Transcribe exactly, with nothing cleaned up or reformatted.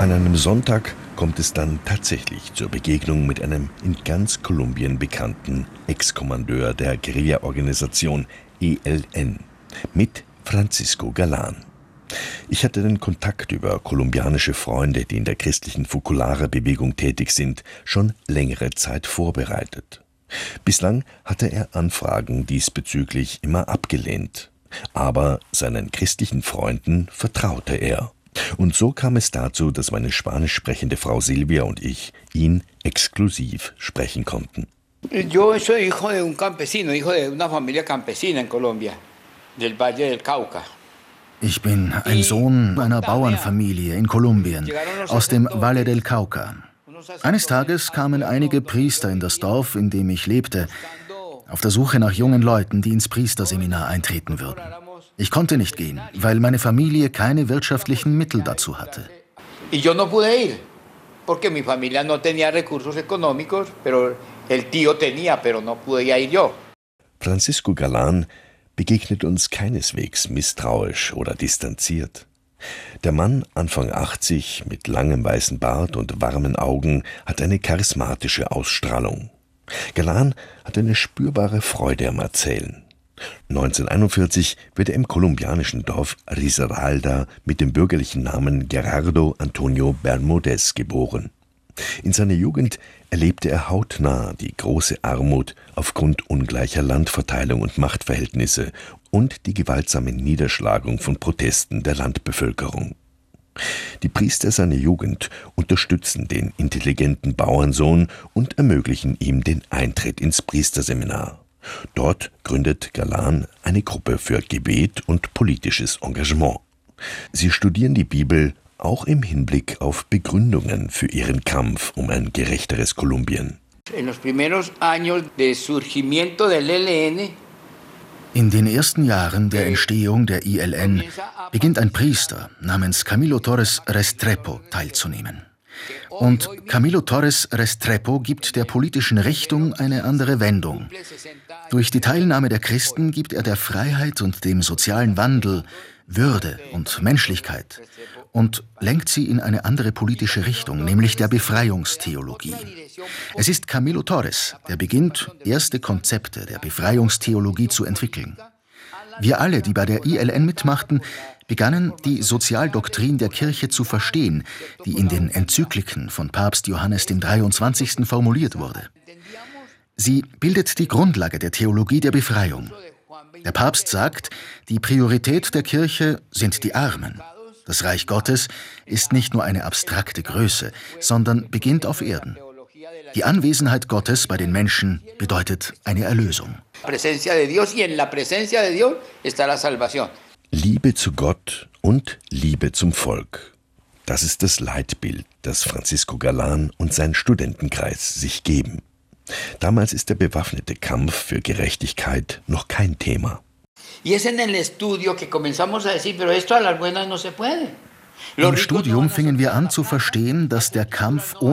An einem Sonntag kommt es dann tatsächlich zur Begegnung mit einem in ganz Kolumbien bekannten Ex-Kommandeur der Guerilla-Organisation E L N, mit Francisco Galán. Ich hatte den Kontakt über kolumbianische Freunde, die in der christlichen Focolare-Bewegung tätig sind, schon längere Zeit vorbereitet. Bislang hatte er Anfragen diesbezüglich immer abgelehnt. Aber seinen christlichen Freunden vertraute er. Und so kam es dazu, dass meine spanisch sprechende Frau Silvia und ich ihn exklusiv sprechen konnten. Yo soy hijo de un campesino, hijo de una familia campesina en Colombia, del Valle del Cauca. Ich bin ein Sohn einer Bauernfamilie in Kolumbien, aus dem Valle del Cauca. Eines Tages kamen einige Priester in das Dorf, in dem ich lebte, auf der Suche nach jungen Leuten, die ins Priesterseminar eintreten würden. Ich konnte nicht gehen, weil meine Familie keine wirtschaftlichen Mittel dazu hatte. Y yo no pude ir, porque mi familia no tenía recursos económicos, pero el tío tenía, pero no pude ir yo. Francisco Galán begegnet uns keineswegs misstrauisch oder distanziert. Der Mann, Anfang achtzig, mit langem weißen Bart und warmen Augen, hat eine charismatische Ausstrahlung. Galán hat eine spürbare Freude am Erzählen. neunzehnhunderteinundvierzig wird er im kolumbianischen Dorf Risaralda mit dem bürgerlichen Namen Gerardo Antonio Bermúdez geboren. In seiner Jugend erlebte er hautnah die große Armut aufgrund ungleicher Landverteilung und Machtverhältnisse und die gewaltsame Niederschlagung von Protesten der Landbevölkerung. Die Priester seiner Jugend unterstützen den intelligenten Bauernsohn und ermöglichen ihm den Eintritt ins Priesterseminar. Dort gründet Galán eine Gruppe für Gebet und politisches Engagement. Sie studieren die Bibel auch im Hinblick auf Begründungen für ihren Kampf um ein gerechteres Kolumbien. In den ersten Jahren der Entstehung der I L N beginnt ein Priester namens Camilo Torres Restrepo teilzunehmen. Und Camilo Torres Restrepo gibt der politischen Richtung eine andere Wendung. Durch die Teilnahme der Christen gibt er der Freiheit und dem sozialen Wandel Würde und Menschlichkeit und lenkt sie in eine andere politische Richtung, nämlich der Befreiungstheologie. Es ist Camilo Torres, der beginnt, erste Konzepte der Befreiungstheologie zu entwickeln. Wir alle, die bei der I L N mitmachten, begannen, die Sozialdoktrin der Kirche zu verstehen, die in den Enzykliken von Papst Johannes dem dreiundzwanzigsten formuliert wurde. Sie bildet die Grundlage der Theologie der Befreiung. Der Papst sagt, die Priorität der Kirche sind die Armen. Das Reich Gottes ist nicht nur eine abstrakte Größe, sondern beginnt auf Erden. Die Anwesenheit Gottes bei den Menschen bedeutet eine Erlösung. Liebe zu Gott und Liebe zum Volk. Das ist das Leitbild, das Francisco Galán und sein Studentenkreis sich geben. Damals ist der bewaffnete Kampf für Gerechtigkeit noch kein Thema. Im Studium fingen wir an zu verstehen, dass der Kampf ohne